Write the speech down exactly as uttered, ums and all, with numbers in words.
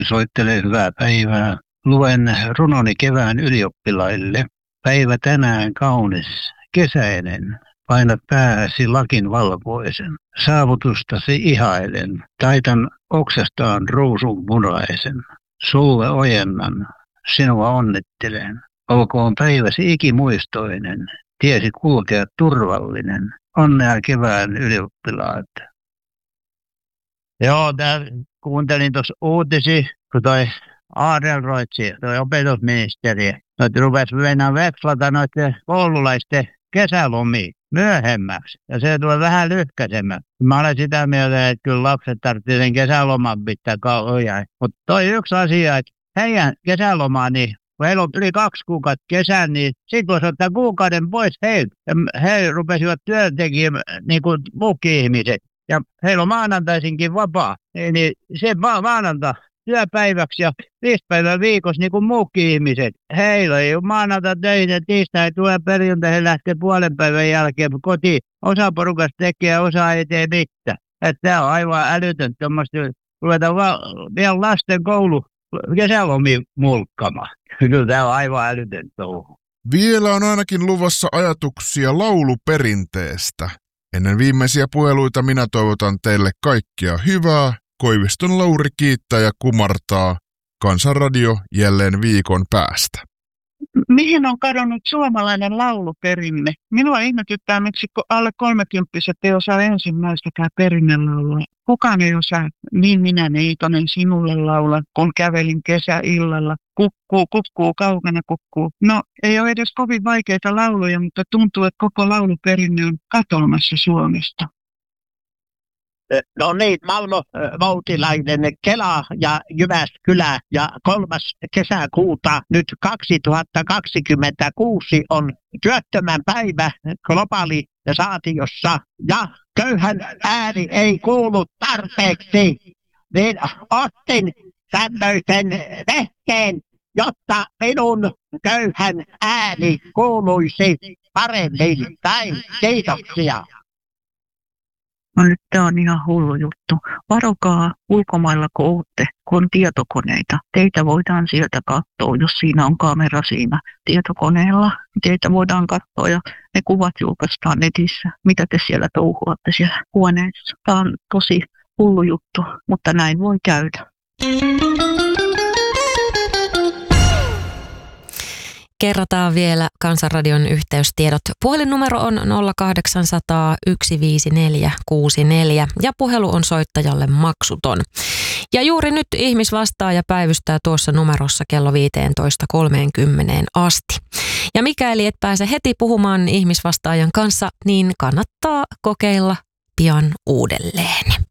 Soittelen hyvää päivää. Luen runoni kevään ylioppilaille. Päivä tänään kaunis, kesäinen. Paina pääsi lakin valkoisen. Saavutustasi ihailen. Taitan oksastaan ruusun punaisen. Sulle ojennan, sinua onnittelen. Olkoon päiväsi ikimuistoinen. Tiesi kulkea turvallinen. Onnea kevään ylioppilaat. Joo, tää, kuuntelin tuossa uutisia, kun toi Adlercreutz, toi opetusministeri, noit rupesi mennä vekslata noiden koululaisten kesälomia myöhemmäksi. Ja se tulee vähän lyhkäisemmäksi. Mä olen sitä mieltä, että kyllä lapset tarvitsevat sen kesäloman pitää kauan. Mutta toi yksi asia, että heidän kesälomaa, niin kun heillä on yli kaksi kuukautta kesän, niin sitten voisi ottaa kuukauden pois heiltä. Ja he rupesivat työntekijät niin kuin muukin ihmiset. Ja heillä on maanantaisinkin vapaa, niin se ma- maananta työpäiväksi ja viisi päivää viikossa niin kuin muukin ihmiset. Heillä ei ole maananta töitä, tiistai tulee perjantai, he lähtee puolen päivän jälkeen kotiin. Osa porukasta tekee, osa ei tee mitään. Tämä on aivan älytön tuommoista, ruvetaan va- vielä lasten koulu kesälomia mulkkamaan. Kyllä tämä on aivan älytön touhu. Vielä on ainakin luvassa ajatuksia lauluperinteestä. Ennen viimeisiä puheluita minä toivotan teille kaikkia hyvää. Koiviston Lauri kiittää ja kumartaa. Kansanradio jälleen viikon päästä. Mihin on kadonnut suomalainen lauluperinne? Minua ihmetyttää, miksi alle kolmekymppiset ei osaa ensimmäistäkään perinnelaulua. Kukaan ei osaa Niin minä neitonen sinulle laula, kun kävelin kesäillalla. Kukkuu, kukkuu, kaukana kukkuu. No, ei ole edes kovin vaikeita lauluja, mutta tuntuu, että koko lauluperinne on katoamassa Suomesta. No niin, Mauno Voutilainen, Kela ja Jyväskylä ja kolmas kesäkuuta nyt kaksituhattakaksikymmentäkuusi on työttömän päivä globaali saatiossa ja köyhän ääni ei kuulu tarpeeksi, niin ostin tämmöisen vehkeen, jotta minun köyhän ääni kuuluisi paremmin. Tai kiitoksia. No nyt tämä on ihan hullu juttu. Varokaa ulkomailla, kun ootte, kun on tietokoneita. Teitä voidaan sieltä katsoa, jos siinä on kamera siinä tietokoneella. Teitä voidaan katsoa ja ne kuvat julkaistaan netissä. Mitä te siellä touhuatte siellä huoneessa? Tämä on tosi hullu juttu, mutta näin voi käydä. Kerrataan vielä Kansanradion yhteystiedot. Puhelinnumero on nolla kahdeksan nolla nolla yksi viisi neljä kuusi neljä ja puhelu on soittajalle maksuton. Ja juuri nyt ihmisvastaaja päivystää tuossa numerossa kello viisitoista kolmekymmentä asti. Ja mikäli et pääse heti puhumaan ihmisvastaajan kanssa, niin kannattaa kokeilla pian uudelleen.